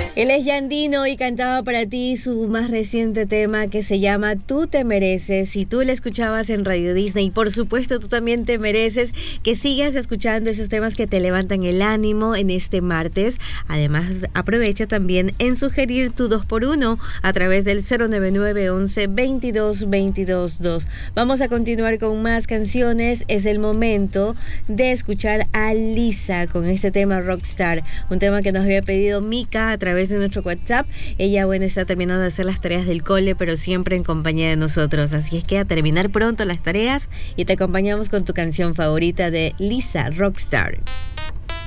Él es Yandino y cantaba para ti su más reciente tema que se llama Tú te mereces, y tú lo escuchabas en Radio Disney. Por supuesto, tú también te mereces que sigas escuchando esos temas que te levantan el ánimo en este martes. Además, aprovecha también en sugerir tu 2x1 a través del 099 11 22 22 2. Vamos a continuar con más canciones. Es el momento de escuchar a Lisa con este tema Rockstar, un tema que nos había pedido Mika a través de nuestro WhatsApp. Ella, está terminando de hacer las tareas del cole, pero siempre en compañía de nosotros. Así es que a terminar pronto las tareas y te acompañamos con tu canción favorita de Lisa, Rockstar.